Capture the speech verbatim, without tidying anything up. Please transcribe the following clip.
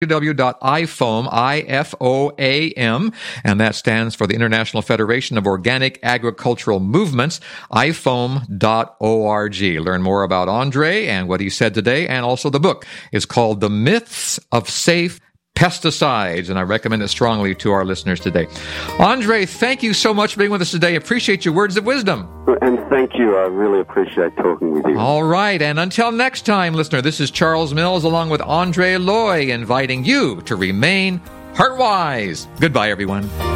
w w w dot i foam, I F O A M, and that stands for the International Federation of Organic Agricultural Movements, i foam dot org. Learn more about Andre and what he said today, and also the book is called The Myths of Safe Pesticides, and I recommend it strongly to our listeners today. Andre, thank you so much for being with us today. Appreciate your words of wisdom. And thank you. I really appreciate talking with you. All right, and until next time, listener, this is Charles Mills along with Andre Loy inviting you to remain heart-wise. Goodbye, everyone.